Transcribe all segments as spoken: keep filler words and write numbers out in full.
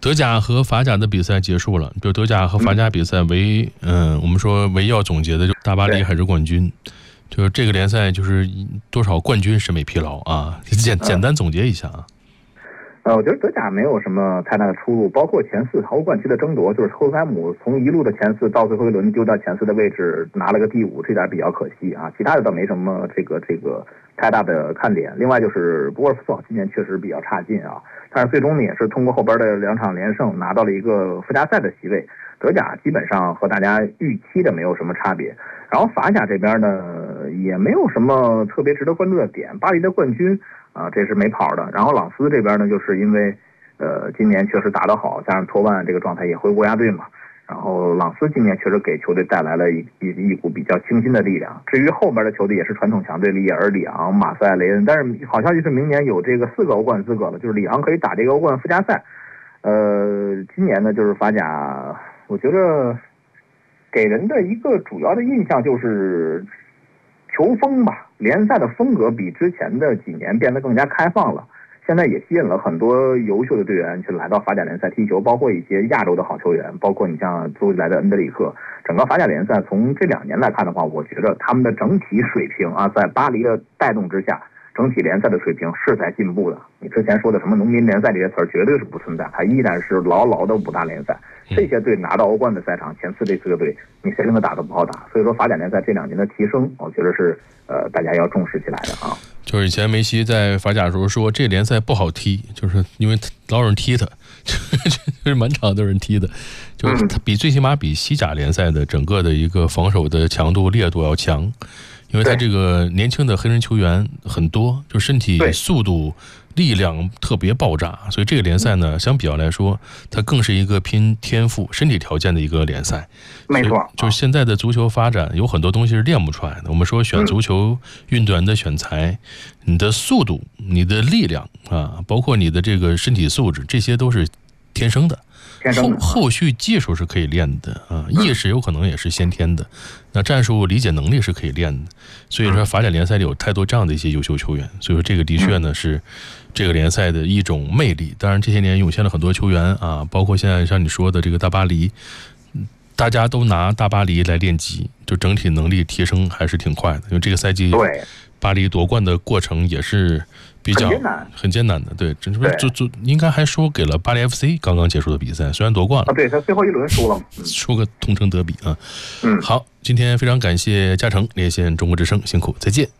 德甲和法甲的比赛结束了，就德甲和法甲比赛唯嗯、呃，我们说唯一要总结的就大巴黎还是冠军，就是这个联赛就是多少冠军审美疲劳啊，简简单总结一下啊。 呃，我觉得德甲没有什么太大的出路，包括前四欧冠区的争夺，就是霍芬海姆从一路的前四到最后一轮丢到前四的位置，拿了个第五，这点比较可惜啊。其他的倒没什么这个这个太大的看点。另外就是博尔夫索今年确实比较差劲啊，但是最终呢也是通过后边的两场连胜拿到了一个附加赛的席位。德甲基本上和大家预期的没有什么差别，然后法甲这边呢也没有什么特别值得关注的点。巴黎的冠军啊，这是没跑的。然后朗斯这边呢，就是因为呃今年确实打得好，加上托万这个状态也回国家队嘛，然后朗斯今年确实给球队带来了一一一股比较清新的力量。至于后边的球队也是传统强队，里尔、里昂、马赛、雷恩，但是好消息是明年有这个四个欧冠资格了，就是里昂可以打这个欧冠附加赛。呃，今年呢就是法甲，我觉得给人的一个主要的印象就是球风吧，联赛的风格比之前的几年变得更加开放了。现在也吸引了很多优秀的队员去来到法甲联赛踢球，包括一些亚洲的好球员，包括你像租来的恩德里克。整个法甲联赛从这两年来看的话，我觉得他们的整体水平啊，在巴黎的带动之下，整体联赛的水平是在进步的。你之前说的什么农民联赛这些词儿绝对是不存在，它依然是牢牢的五大联赛。这些队拿到欧冠的赛场前四这四个队，你谁跟他打都不好打。所以说法甲联赛这两年的提升，我觉得是呃大家要重视起来的啊。 就是以前梅西在法甲的时候说这联赛不好踢，就是因为老有人踢他，就是满场都有人踢的，就是他比最起码比西甲联赛的整个的一个防守的强度烈度要强，因为他这个年轻的黑人球员很多，就身体速度力量特别爆炸，所以这个联赛呢，相比较来说，它更是一个拼天赋、身体条件的一个联赛。 没错， 就是现在的足球发展有很多东西是练不出来的。我们说选足球运动员的选材，你的速度、你的力量啊，包括你的这个身体素质，这些都是天生的。后后续技术是可以练的啊，意识有可能也是先天的，那战术理解能力是可以练的。所以说法甲联赛里有太多这样的一些优秀球员，所以说这个的确呢是这个联赛的一种魅力。当然这些年涌现了很多球员啊，包括现在像你说的这个大巴黎，大家都拿大巴黎来练级，就整体能力提升还是挺快的。因为这个赛季巴黎夺冠的过程也是比较很艰难的，对，就就就应该还输给了巴黎 F C 刚刚结束的比赛，虽然夺冠了， 啊，对，他最后一轮输了， 嗯、输个同城德比啊。 嗯， 好，今天非常感谢嘉诚连线中国之声，辛苦，再见。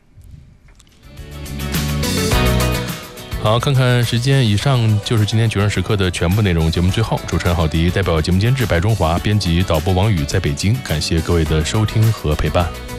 好，看看时间，以上就是今天决胜时刻的全部内容。节目最后，主持人郝迪代表节目监制白中华，编辑导播王宇在北京，感谢各位的收听和陪伴。